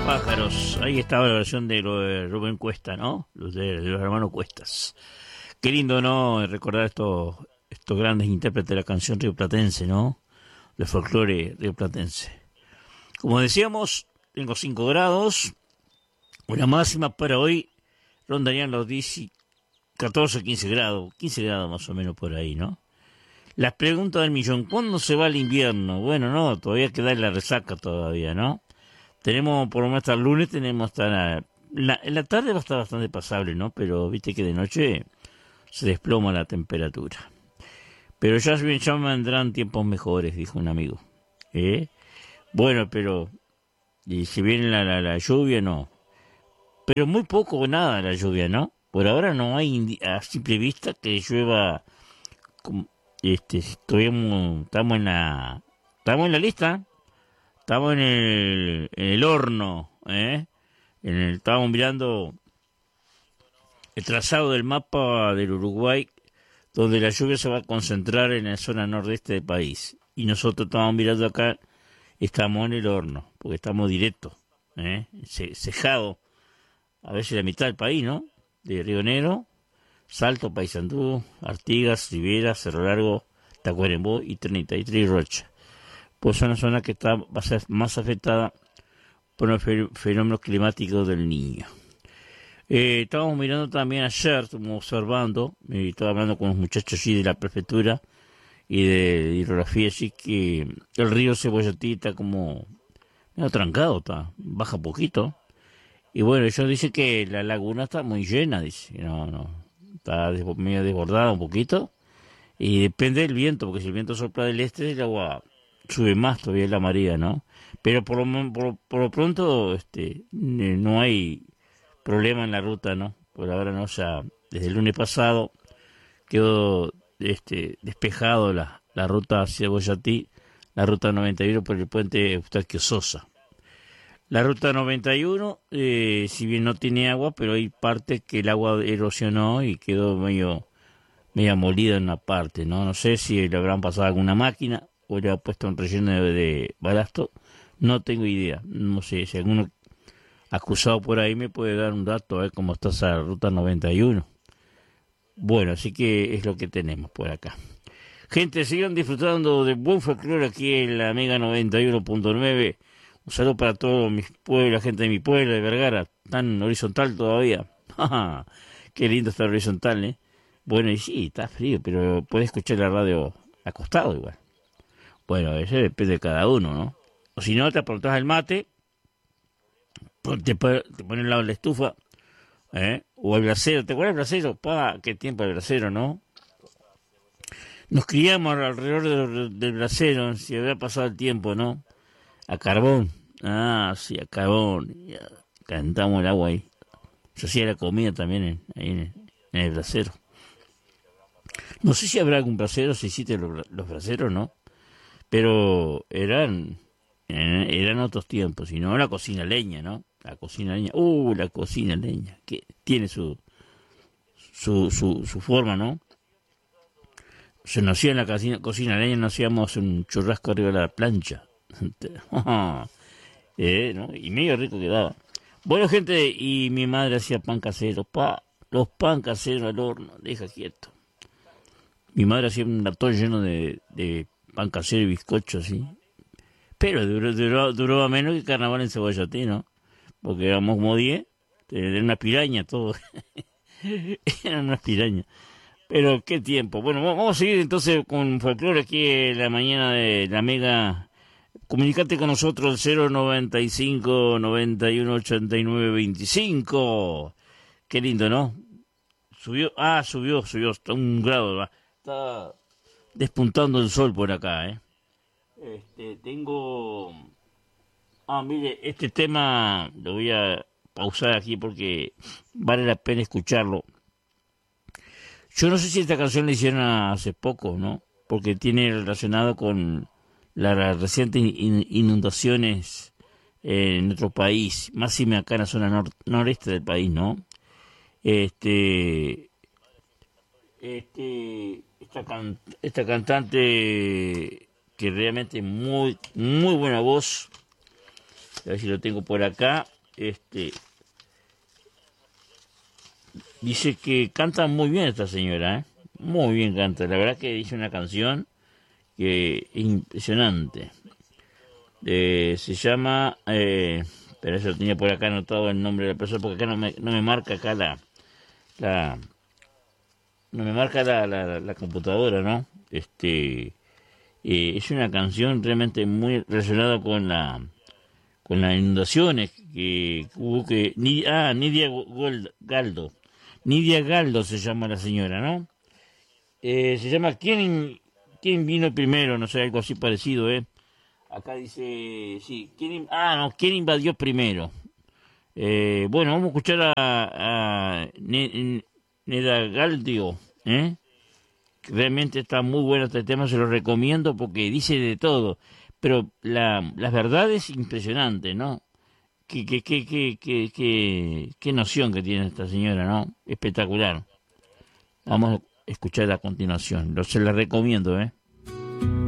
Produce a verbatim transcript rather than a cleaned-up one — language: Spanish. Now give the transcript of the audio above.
pájaros. Ahí estaba la versión de, lo de Rubén Cuesta, ¿no? Los de, de los hermanos Cuestas. Qué lindo, ¿no? Recordar estos, estos grandes intérpretes de la canción rioplatense, ¿no? De folclore rioplatense. Como decíamos, tengo cinco grados. Una máxima para hoy rondarían los diez, catorce, quince grados. quince grados más o menos por ahí, ¿no? Las preguntas del millón. ¿Cuándo se va el invierno? Bueno, no, todavía queda en la resaca todavía, ¿no? Tenemos, por lo menos hasta el lunes, tenemos hasta la, la... En la tarde va a estar bastante pasable, ¿no? Pero viste que de noche se desploma la temperatura. Pero ya, ya vendrán tiempos mejores, dijo un amigo. ¿Eh? Bueno, pero... Y si viene la, la, la lluvia, no. Pero muy poco o nada la lluvia, ¿no? Por ahora no hay a simple vista que llueva... Como, este, estuvimos, estamos en la... Estamos en la lista. Estamos en el, en el horno, ¿eh? En el, estábamos mirando el trazado del mapa del Uruguay, donde la lluvia se va a concentrar en la zona nordeste del país. Y nosotros estamos mirando acá, estamos en el horno, porque estamos directos, ¿eh? Ce, cejado, a veces la mitad del país, ¿no? De Río Negro, Salto, Paysandú, Artigas, Rivera, Cerro Largo, Tacuarembó y treinta y tres Rocha. Pues es una zona que está, va a ser más afectada por los fenómenos climáticos del Niño. Eh, estábamos mirando también ayer, estamos observando, eh, estaba hablando con los muchachos allí de la prefectura y de, de hidrografía, así que el río Cebollatí está como medio trancado, está, baja poquito. Y bueno, ellos dicen que la laguna está muy llena, dice, no, no, está des, medio desbordada un poquito. Y depende del viento, porque si el viento sopla del este, el agua sube más todavía la marea, ¿no? Pero por lo, por, por lo pronto este, no hay problema en la ruta, ¿no? Por ahora no, o sea, desde el lunes pasado quedó este, despejado la, la ruta hacia Boyatí, la ruta noventa y uno por el puente Eustaquio Sosa. La ruta noventa y uno, eh, si bien no tiene agua, pero hay partes que el agua erosionó y quedó medio, medio molida en una parte, ¿no? No sé si le habrán pasado alguna máquina o le ha puesto un relleno de, de balasto, no tengo idea. No sé, si alguno acusado por ahí me puede dar un dato, a ver cómo está esa ruta noventa y uno. Bueno, así que es lo que tenemos por acá. Gente, sigan disfrutando de buen folclore aquí en la Mega noventa y uno punto nueve. Un saludo para todos mis pueblos, la gente de mi pueblo, de Vergara, tan horizontal todavía. Qué lindo está horizontal, ¿eh? Bueno, y sí, está frío, pero puedes escuchar la radio acostado igual. Bueno, eso depende de cada uno, ¿no? O si no, te aportás el mate, te, te pones al lado de la estufa, ¿eh? O el brasero. ¿Te acuerdas del brasero? Pa, qué tiempo el brasero, ¿no? Nos criamos alrededor del, del brasero, si había pasado el tiempo, ¿no? A carbón. Ah, sí, a carbón. Ya, cantamos el agua ahí. Yo hacía la comida también en, ahí en, en el brasero. No sé si habrá algún brasero, si hiciste los, los braseros, ¿no? Pero eran eran otros tiempos, y no la cocina leña, ¿no? La cocina leña, uh, la cocina leña, que tiene su su su, su forma, ¿no? Se nos hacía en la cocina, cocina leña, nos hacíamos un churrasco arriba de la plancha, eh, ¿no? Y medio rico quedaba. Bueno, gente, y mi madre hacía pan casero, pa, los pan caseros al horno, deja quieto. Mi madre hacía un latón lleno de, de pan casero y bizcocho, así. Pero duró, duró, duró menos que carnaval en Cebollatí, ¿no? Porque éramos como diez, era una piraña todo. Eran unas pirañas. Pero qué tiempo. Bueno, vamos a seguir entonces con folclore aquí en la mañana de la Mega. Comunicate con nosotros al cero noventa y cinco, noventa y uno, ochenta y nueve, veinticinco. Qué lindo, ¿no? Subió, ah, subió, subió, está un grado, ¿verdad? Está despuntando el sol por acá, ¿eh? Este, tengo... Ah, mire, este tema lo voy a pausar aquí porque vale la pena escucharlo. Yo no sé si esta canción la hicieron hace poco, ¿no? Porque tiene relacionado con las recientes inundaciones en nuestro país, más si me acá en la zona nor noreste del país, ¿no? Este... Este... Esta, can esta cantante que realmente muy muy buena voz, a ver si lo tengo por acá, Este, dice que canta muy bien esta señora, ¿eh? Muy bien canta. La verdad que dice una canción que es impresionante. Eh, se llama, eh, pero eso tenía por acá anotado el nombre de la persona, porque acá no me, no me marca acá la, la no me marca la, la, la computadora, ¿no? Este, eh, es una canción realmente muy relacionada con la con las inundaciones que hubo que... Ni, ah, Nidia Gold, Galdo. Nidia Galdo se llama la señora, ¿no? Eh, se llama ¿Quién, ¿Quién vino primero? No sé, algo así parecido, ¿eh? Acá dice... Sí, ¿quién, ah, no, ¿quién invadió primero? Eh, bueno, vamos a escuchar a, a Neda Galdio, ¿eh? Realmente está muy bueno este tema, se lo recomiendo porque dice de todo. Pero la, las verdades impresionantes, ¿no? Qué, qué, qué, qué, qué, qué, qué noción que tiene esta señora, ¿no? Espectacular. Vamos a escuchar a continuación. Lo, se la recomiendo, ¿eh?